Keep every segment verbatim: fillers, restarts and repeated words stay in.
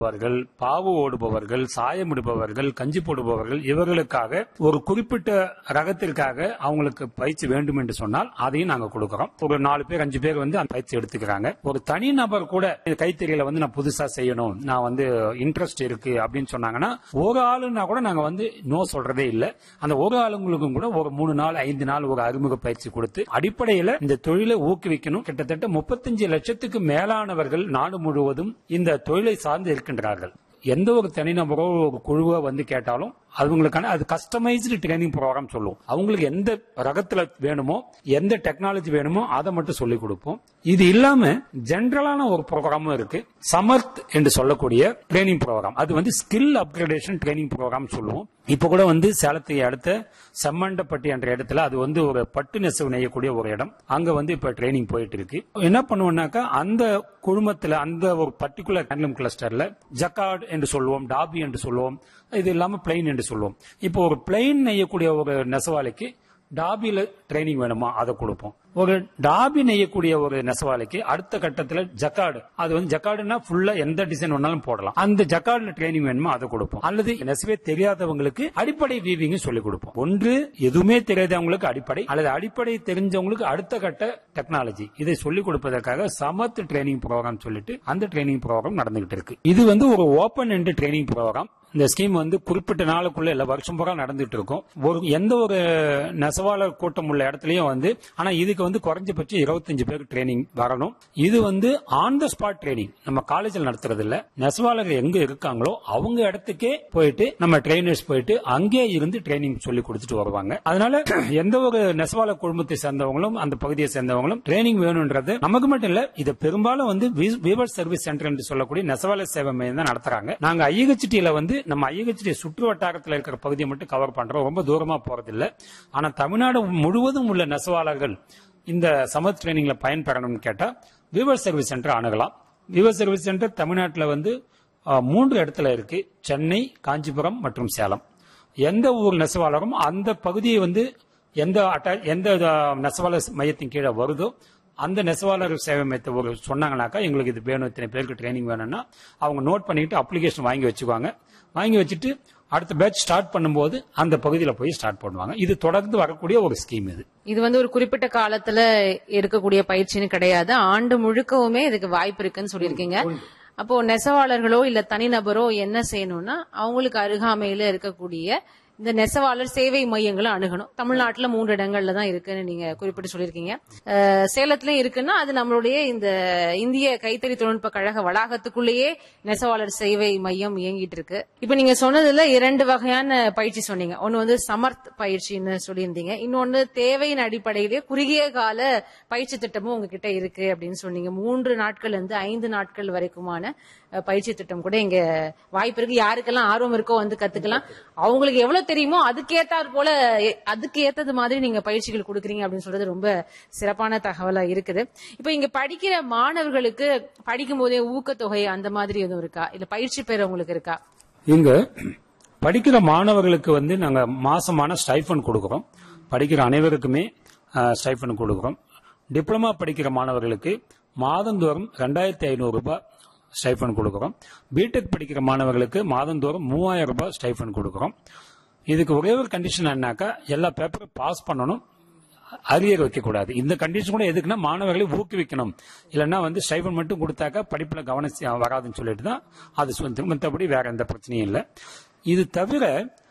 அவர்கள் பாவு ஓடுபவர்கள், சாயமிடுபவர்கள், கஞ்சி போடுபவர்கள் இவர்களுக்காக ஒரு குறிப்பிட்ட ரகத்திற்காக அவங்களுக்கு பயிற்சி வேண்டும் என்று சொன்னால் அதையும் நாங்க கொடுக்கிறோம். ஒரு நாலு பேர் அஞ்சு பேர் வந்து அந்த பயிற்சி எடுத்துக்கிறாங்க. ஒரு தனி நபர் கூட கைத்தறியில வந்து நான் புதுசா செய்யணும், நான் வந்து இன்ட்ரெஸ்ட் இருக்கு அப்படின்னு சொன்னாங்கன்னா ஒரு ஆளுன்னா கூட நாங்க வந்து நோ சொல்றதே இல்ல. அந்த ஒரு ஆளுங்களுக்கும் கூட ஒரு மூணு நாள் ஐந்து நாள் ஒரு அறிமுக பயிற்சி கொடுத்து அடிப்படையில இந்த தொழிலை ஊக்குவிக்கணும். கிட்டத்தட்ட முப்பத்தஞ்சு லட்சத்துக்கு மேலானவர்கள் நாடு முழுவதும் இந்த தொழிலை சார்ந்து இருக்கின்றார்கள். எந்த ஒரு தனிநபரோ ஒரு குழுவோ வந்து கேட்டாலும் அவங்களுக்கான அது கஸ்டமைஸ்டு ட்ரைனிங் ப்ரோக்ராம் சொல்லுவோம். அவங்களுக்கு எந்த ரகத்துல வேணுமோ எந்த டெக்னாலஜி வேணுமோ அதை மட்டும் சொல்லிக் கொடுப்போம். இது இல்லாம ஜெனரலான ஒரு ப்ரோக்ராமும் இருக்கு, சமர்த் என்று சொல்லக்கூடிய ட்ரைனிங் ப்ரோக்ராம். அது வந்து ஸ்கில் அப்கிரேடேஷன் ட்ரைனிங் ப்ரோக்ராம் சொல்லுவோம். இப்ப கூட வந்து சேலத்தை அடுத்த செம்மண்டப்பட்டி என்ற இடத்துல அது வந்து ஒரு பட்டு நெசவு நெய்யக்கூடிய ஒரு இடம். அங்க வந்து இப்ப ட்ரைனிங் போயிட்டு இருக்கு. என்ன பண்ணுவோம்னாக்கா அந்த குழுமத்துல அந்த ஒரு பர்டிகுலர் ஹேண்ட்லூம் கிளஸ்டர்ல ஜக்கார்ட் என்று சொல்லுவோம், டாபி என்று சொல்லுவோம், இது இல்லாம பிளைன் என்று சொல்லுவோம். இப்போ ஒரு பிளைன் நெய்யக்கூடிய ஒரு நெசவாளிக்கு டாபியில ட்ரைனிங் வேணுமா அதை கொடுப்போம். ஒரு டாபி நெய்யக்கூடிய ஒரு நெசவாளிக்கு அடுத்த கட்டத்தில் ஜக்கார்டு, அது வந்து ஜக்கார்டுனா ஃபுல்லா எந்த டிசைன் வேணாலும் போடலாம், அந்த ஜக்கார்டுல ட்ரைனிங் வேணுமா அதை கொடுப்போம். அல்லது நெசவே தெரியாதவங்களுக்கு அடிப்படை வீவிங் சொல்லிக் கொடுப்போம். ஒன்று எதுவுமே தெரியாதவங்களுக்கு அடிப்படை, அல்லது அடிப்படை தெரிஞ்சவங்களுக்கு அடுத்த கட்ட டெக்னாலஜி, இதை சொல்லிக் கொடுப்பதற்காக சமத் ட்ரைனிங் ப்ரோக்ராம் சொல்லிட்டு அந்த ட்ரைனிங் ப்ரோக்ராம் நடந்துகிட்டு இருக்கு. இது வந்து ஒரு ஓபன் எண்ட் ட்ரைனிங் ப்ரோக்ராம். இந்த ஸ்கீம் வந்து குறிப்பிட்ட நாளுக்குள்ள இல்ல வருஷம் பூரா நடந்துட்டு இருக்கும். ஒரு எந்த ஒரு நெசவாளர் கூட்டம் உள்ள இடத்துலயும் வந்து, ஆனா இதுக்கு வந்து குறைஞ்சபட்சம் இருபத்தஞ்சு பேருக்கு ட்ரைனிங் வரணும். இது வந்து ஆன் த ஸ்பாட் ட்ரைனிங், நம்ம காலேஜில் நடத்துறது இல்ல. நெசவாளர்கள் எங்க இருக்காங்களோ அவங்க இடத்துக்கே போயிட்டு நம்ம ட்ரைனர்ஸ் போயிட்டு அங்கே இருந்து ட்ரைனிங் சொல்லி கொடுத்துட்டு வருவாங்க. அதனால எந்த ஒரு நெசவாளர் குழுமத்தை சேர்ந்தவங்களும் அந்த பகுதியை சேர்ந்தவங்களும் ட்ரைனிங் வேணும்ன்றது நமக்கு மட்டும் இல்ல, இது பெரும்பாலும் வந்து வீவர் சர்வீஸ் சென்டர் என்று சொல்லக்கூடிய நெசவாளர் சேவை மையம் தான் நடத்துறாங்க. நாங்க ஐயகச்சிட்டியில வந்து நம்ம ஐயகச்சிட்டி சுற்று வட்டாரத்தில் இருக்கிற பகுதியை மட்டும் கவர் பண்றோம், ரொம்ப தூரமா போறதில்லை. ஆனா தமிழ்நாடு முழுவதும் உள்ள நெசவாளர்கள் இந்த சமத் ட்ரைனிங்ல பயன்பெறணும்னு கேட்டா வீவர் சர்வீஸ் சென்டர் அணுகலாம். வீவர் சர்வீஸ் சென்டர் தமிழ்நாட்டில் வந்து மூன்று இடத்துல இருக்கு, சென்னை, காஞ்சிபுரம் மற்றும் சேலம். எந்த ஊர் நெசவாளரும் அந்த பகுதியை வந்து எந்த எந்த நெசவாளர் மையத்தின் கீழே வருதோ அந்த நெசவாளர் சேவை மையத்தை ஒரு சொன்னாங்கன்னாக்கா எங்களுக்கு இது வேணும், இத்தனை பேருக்கு ட்ரைனிங் வேணும்னா அவங்க நோட் பண்ணிட்டு அப்ளிகேஷன் வாங்கி வச்சுக்குவாங்க. வாங்கி வச்சுட்டு அடுத்த பேட்ச் ஸ்டார்ட் பண்ணும்போது அந்த பகுதியில் போய் ஸ்டார்ட் பண்ணுவாங்க. இது தொடர்ந்து வரக்கூடிய ஒரு ஸ்கீம். இது இது வந்து ஒரு குறிப்பிட்ட காலத்துல இருக்கக்கூடிய பயிற்சின்னு கிடையாது, ஆண்டு முழுக்கவுமே இதுக்கு வாய்ப்பு இருக்குன்னு சொல்லியிருக்கீங்க. அப்போ நெசவாளர்களோ இல்ல தனிநபரோ என்ன செய்யணும்னா அவங்களுக்கு அருகாமையில இருக்கக்கூடிய இந்த நெசவாளர் சேவை மையங்களை அணுகணும். தமிழ்நாட்டுல மூன்று இடங்கள்ல தான் இருக்குன்னு நீங்க குறிப்பிட்டு சொல்லியிருக்கீங்க. சேலத்திலயும் இருக்குன்னா அது நம்மளுடைய இந்த இந்திய கைத்தறி தொழில்நுட்ப கழக வளாகத்துக்குள்ளேயே நெசவாளர் சேவை மையம் இயங்கிட்டு இருக்கு. இப்ப நீங்க சொன்னதுல இரண்டு வகையான பயிற்சி சொன்னீங்க. ஒன்னு வந்து சமர்த் பயிற்சின்னு சொல்லியிருந்தீங்க, இன்னொன்னு தேவையின் அடிப்படையிலேயே குறுகிய கால பயிற்சி திட்டமும் உங்ககிட்ட இருக்கு அப்படின்னு சொன்னீங்க. மூன்று நாட்கள் இருந்து ஐந்து நாட்கள் வரைக்குமான பயிற்சி திட்டம் கூட இங்க வாய்ப்பு இருக்கு. யாருக்கெல்லாம் ஆர்வம் இருக்கோ வந்து கத்துக்கலாம். அவங்களுக்கு எவ்வளவு தெரியுமோ அதுக்கேத்தாற் போல அதுக்கு ஏத்தது மாதிரி நீங்க பயிற்சிகள் கொடுக்குறீங்க அப்படின்னு சொல்றது ரொம்ப சிறப்பான தகவலா இருக்குது. இப்ப இங்க படிக்கிற மாணவர்களுக்கு படிக்கும் போதே ஊக்கத்தொகை அந்த மாதிரி எதுவும் இருக்கா, இல்ல பயிற்சி பெற உங்களுக்கு இருக்கா? இங்க படிக்கிற மாணவர்களுக்கு வந்து நாங்க மாசமான ஸ்டைஃபன் கொடுக்கிறோம். படிக்கிற அனைவருக்குமே ஸ்டைஃபன் கொடுக்கிறோம். டிப்ளமா படிக்கிற மாணவர்களுக்கு மாதந்தோறும் ரெண்டாயிரத்தி ஐநூறு ரூபாய் ஸ்டைஃபன் கொடுக்கிறோம். பிடெக் படிக்கிற மாணவர்களுக்கு மாதந்தோறும் மூவாயிரம் ரூபாய் ஸ்டைஃபன் கொடுக்கிறோம். இதுக்கு ஒரே ஒரு கண்டிஷன் என்னன்னாக்கா எல்லா பேப்பரும் பாஸ் பண்ணணும், அரியர் வைக்கக்கூடாது. இந்த கண்டிஷன் கூட எதுக்குன்னா மாணவர்களை ஊக்குவிக்கணும். இல்லைன்னா வந்து ஸ்டைஃபன் மட்டும் கொடுத்தாக்கா படிப்புல கவனம் வராதுன்னு சொல்லிட்டு தான் அது. மற்றபடி வேற எந்த பிரச்சனையும் இல்லை. இது தவிர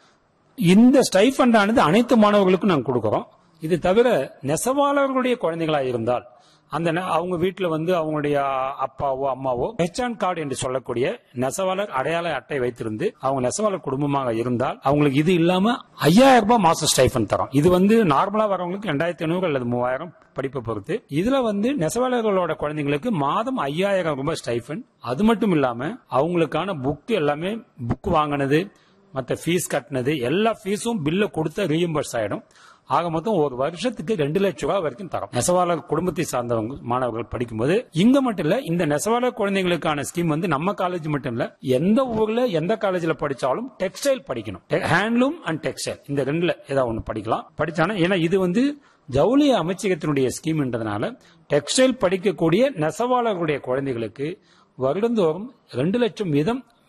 இந்த ஸ்டைஃபண்டானது அனைத்து மாணவர்களுக்கும் நாங்கள் கொடுக்கிறோம். இது தவிர நெசவாளர்களுடைய குழந்தைகளா இருந்தால் அந்த அவங்க வீட்டுல வந்து அவங்களுடைய அப்பாவோ அம்மாவோ பெச்சான் கார்டு என்று சொல்லக்கூடிய நெசவாளர் அடையாள அட்டை வைத்திருந்து அவங்க நெசவாளர் குடும்பமாக இருந்தால் அவங்களுக்கு இது இல்லாம ஐயாயிரம் ரூபாய் மாசம் ஸ்டைஃபன் தரோம். இது வந்து நார்மலா வரவங்களுக்கு ரெண்டாயிரத்தி ஐநூறு அல்லது மூவாயிரம் படிப்பை பொறுத்து. இதுல வந்து நெசவாளர்களோட குழந்தைங்களுக்கு மாதம் ஐயாயிரம் ரூபாய் ஸ்டைஃபன். அது மட்டும் இல்லாம அவங்களுக்கான புக் எல்லாமே புக் வாங்கினது மற்ற ஃபீஸ் கட்டினது எல்லா ஃபீஸும் பில்ல கொடுத்த ரீஎம்பர்ஸ் ஆயிடும். ஆக மொத்தம் ஒரு வருஷத்துக்கு ரெண்டு லட்சம் ரூபாய் வரைக்கும் தரோம். நெசவாளர் குடும்பத்தை சார்ந்தவங்க மாணவர்கள் படிக்கும்போது இங்க மட்டும் இல்ல, இந்த நெசவாளர் குழந்தைகளுக்கான ஸ்கீம் வந்து நம்ம காலேஜ் மட்டும் இல்ல, எந்த ஊர்ல எந்த காலேஜ்ல படிச்சாலும் டெக்ஸ்டைல் படிக்கணும். ஹேண்ட்லூம் அண்ட் டெக்ஸ்டைல் இந்த ரெண்டுல ஏதாவது ஒண்ணு படிக்கலாம். படிச்சானா ஏன்னா இது வந்து ஜவுளி அமைச்சகத்தினுடைய ஸ்கீம்ன்றதுனால டெக்ஸ்டைல் படிக்கக்கூடிய நெசவாளர்களுடைய குழந்தைகளுக்கு வருடந்தோறும் ரெண்டு லட்சம் வீதம்